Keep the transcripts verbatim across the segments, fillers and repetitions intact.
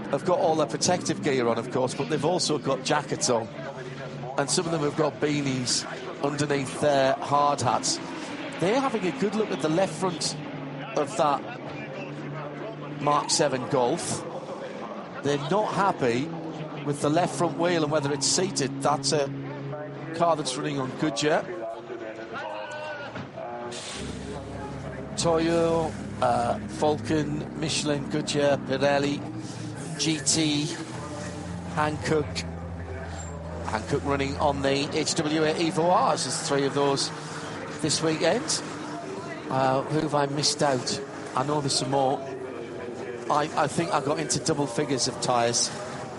have got all their protective gear on, of course, but they've also got jackets on. And some of them have got beanies underneath their hard hats. They're having a good look at the left front of that Mark seven Golf. They're not happy with the left front wheel and whether it's seated. That's a car that's running on Goodyear. Toyo, uh, Falcon, Michelin, Goodyear, Pirelli, G T, Hankook. Hankook running on the H W A Evo Rs. There's three of those this weekend. Uh, who have I missed out? I know there's some more. I, I think I got into double figures of tyres.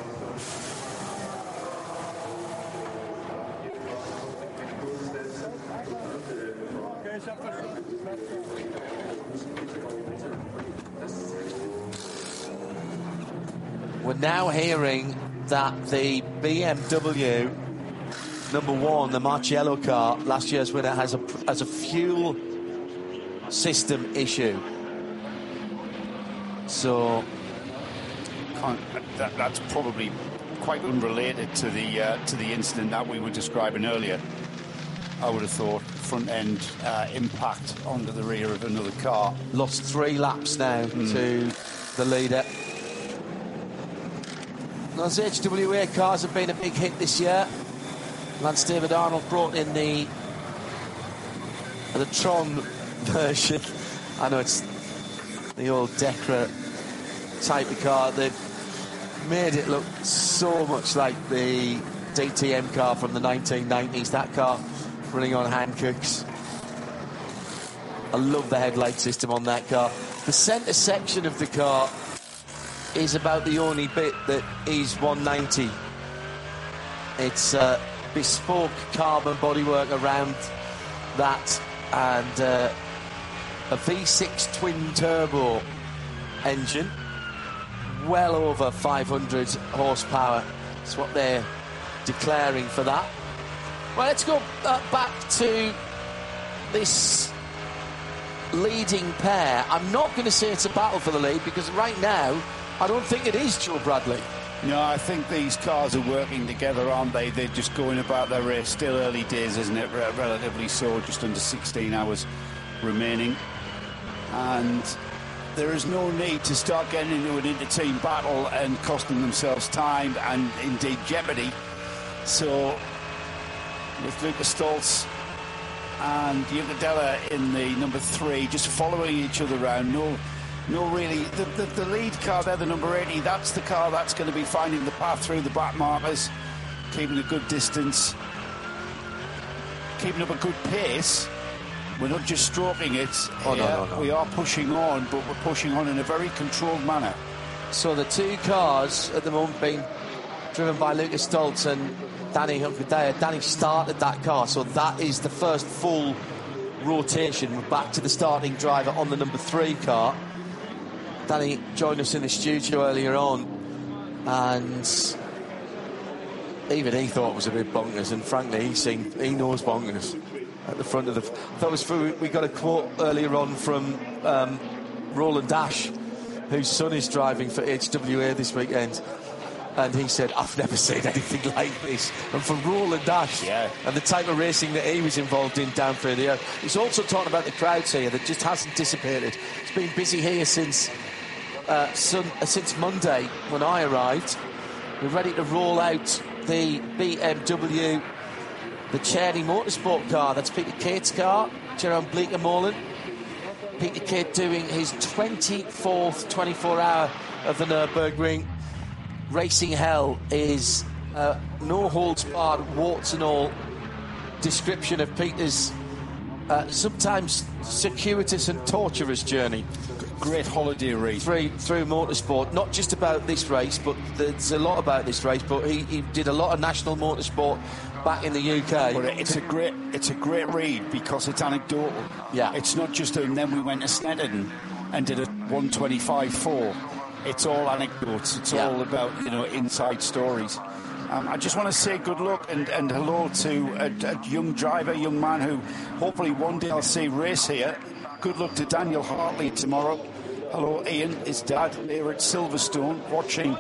We're now hearing that the B M W number one, the Marciello car, last year's winner, has a has a fuel system issue. So that, that's probably quite unrelated to the uh, to the incident that we were describing earlier. I would have thought front end uh, impact onto the rear of another car. Lost three laps now mm. to the leader. Those H W A cars have been a big hit this year. Lance David Arnold brought in the the Tron version. I know it's the old Decra type of car. They've made it look so much like the D T M car from the nineteen nineties. That car running on Hankooks. I love the headlight system on that car. The centre section of the car is about the only bit that is one ninety. It's uh, bespoke carbon bodywork around that, and uh, a V six twin turbo engine, well over five hundred horsepower. That's what they're declaring for that. Well, let's go uh, back to this leading pair. I'm not going to say it's a battle for the lead, because right now I don't think it is, Joe Bradley. No, I think these cars are working together, aren't they? They're just going about their race. Still early days, isn't it? Re- relatively so, just under sixteen hours remaining. And there is no need to start getting into an inter-team battle and costing themselves time and indeed jeopardy. So with Lucas Stoltz and Juncadella in the number three, just following each other around, no no really the, the, the lead car there, the number eighty, that's the car that's going to be finding the path through the back markers, keeping a good distance, keeping up a good pace. We're not just stroking it. Oh, no, no, no. We are pushing on, but we're pushing on in a very controlled manner. So the two cars at the moment being driven by Lucas Stoltz and Danny Juncadella. Danny started that car, so that is the first full rotation. We're back to the starting driver on the number three car. Danny joined us in the studio earlier on, and even he thought it was a bit bonkers, and frankly he seemed, he knows bonkers at the front of the... That was for, we got a quote earlier on from um, Roland Dash, whose son is driving for H W A this weekend, and he said, I've never seen anything like this. And for Roland Dash, yeah, and the type of racing that he was involved in down through the earth. He's also talking about the crowds here that just hasn't dissipated. It's been busy here since uh, sun, uh, since Monday when I arrived. We're ready to roll out the B M W, the Cherry Motorsport car. That's Peter Cate's car, Jerome Bleekemolen. Peter Cate doing his twenty-fourth twenty-four hour of the Nürburgring. Racing hell is uh, no holds barred, warts and all description of Peter's uh, sometimes circuitous and torturous journey. Great holiday race through, through motorsport. Not just about this race, but there's a lot about this race. But he, he did a lot of national motorsport back in the U K. But it's a great, it's a great read because it's anecdotal. Yeah, it's not just a, and then we went to Snetterton and did a one twenty-five four. It's all anecdotes. It's yeah. all about, you know, inside stories. Um, I just want to say good luck and, and hello to a, a young driver, young man who hopefully one day I'll see race here. Good luck to Daniel Hartley tomorrow. Hello, Ian, his dad, here at Silverstone, watching